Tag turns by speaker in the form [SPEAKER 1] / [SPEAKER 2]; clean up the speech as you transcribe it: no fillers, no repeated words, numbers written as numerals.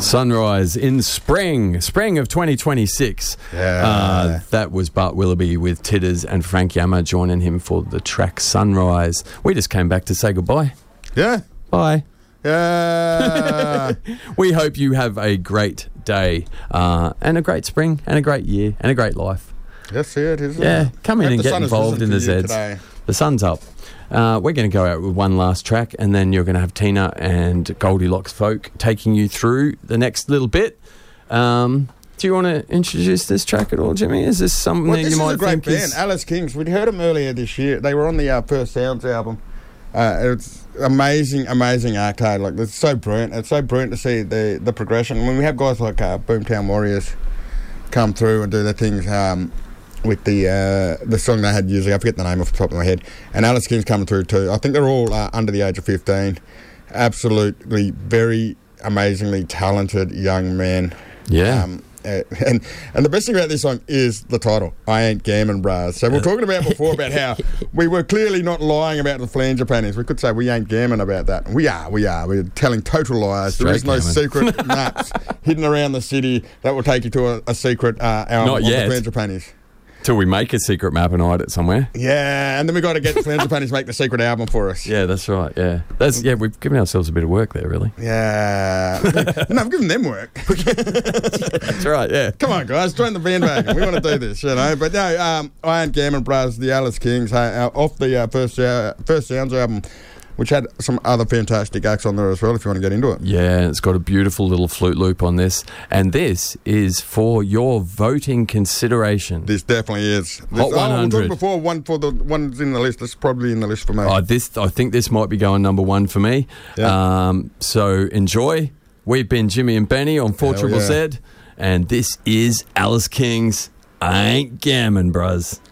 [SPEAKER 1] Sunrise in spring of 2026.
[SPEAKER 2] Yeah.
[SPEAKER 1] That was Bart Willoughby with Titters and Frank Yammer joining him for the track Sunrise. We just came back to say goodbye.
[SPEAKER 2] Yeah.
[SPEAKER 1] Bye.
[SPEAKER 2] Yeah.
[SPEAKER 1] We hope you have a great day and a great spring and a great year and a great life.
[SPEAKER 2] That's it, isn't it?
[SPEAKER 1] Yeah, come in
[SPEAKER 2] Hope
[SPEAKER 1] and
[SPEAKER 2] the
[SPEAKER 1] get
[SPEAKER 2] sun has
[SPEAKER 1] involved in
[SPEAKER 2] risen
[SPEAKER 1] the
[SPEAKER 2] for you
[SPEAKER 1] Zeds.
[SPEAKER 2] today.
[SPEAKER 1] The sun's up. We're going to go out with one last track, and then you're going to have Tina and Goldilocks Folk taking you through the next little bit. Do you want to introduce this track at all, Jimmy? Is this something that you might think
[SPEAKER 2] This is a great band, Alice Kings. We'd heard them earlier this year. They were on the First Sounds album. It's amazing arcade. Like, it's so brilliant. It's so brilliant to see the progression. When we have guys like Boomtown Warriors come through and do their things with the song they had usually, I forget the name off the top of my head, and Alice Kings coming through too. I think they're all under the age of 15. Absolutely very amazingly talented young men.
[SPEAKER 1] Yeah.
[SPEAKER 2] And the best thing about this song is the title, I Ain't Gammon Bras. So we were talking about before about how we were clearly not lying about the flanger panties. We could say we ain't gammon about that. We are. We're telling total lies.
[SPEAKER 1] Straight
[SPEAKER 2] there is no
[SPEAKER 1] gammon.
[SPEAKER 2] secret maps hidden around the city that will take you to a secret album
[SPEAKER 1] Not
[SPEAKER 2] of
[SPEAKER 1] yet.
[SPEAKER 2] the flanger panties.
[SPEAKER 1] Till we make a secret map and hide it somewhere.
[SPEAKER 2] Yeah, and then we got to get the flanger panties to make the secret album for us.
[SPEAKER 1] Yeah, that's right. Yeah, we've given ourselves a bit of work there, really.
[SPEAKER 2] Yeah. No, I've given them work.
[SPEAKER 1] That's right. Yeah.
[SPEAKER 2] Come on, guys, join the bandwagon. We want to do this, you know. But no, I Ain't Gammon Bras, the Alice Kings, off the First Sounds album, which had some other fantastic acts on there as well, if you want to get into it.
[SPEAKER 1] Yeah, it's got a beautiful little flute loop on this. And this is for your voting consideration.
[SPEAKER 2] This definitely is.
[SPEAKER 1] Hot 100.
[SPEAKER 2] We talked before, one for the ones in the list. This is probably in the list for me.
[SPEAKER 1] I think this might be going number one for me.
[SPEAKER 2] Yeah.
[SPEAKER 1] So enjoy. We've been Jimmy and Benny on 4ZZZ, and this is Alice Kings, I Ain't Gammon, Bros.